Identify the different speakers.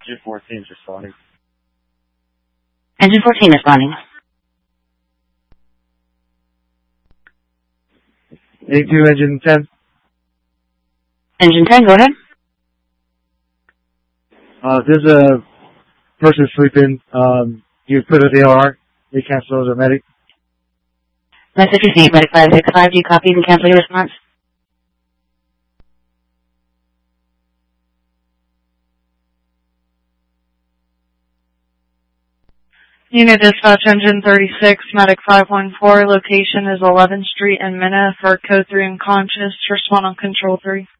Speaker 1: Engine 14 is responding.
Speaker 2: Engine 14 responding.
Speaker 1: 82, Engine 10.
Speaker 2: Engine 10, go ahead.
Speaker 1: There's a person sleeping. You put a DLR. They cancel the medic.
Speaker 2: Message received, medic 565. Do you copy and cancel your response?
Speaker 3: Unit Dispatch Engine 36, Medic 514, location is 11th Street in Minna for Code 3 unconscious, respond on Control 3.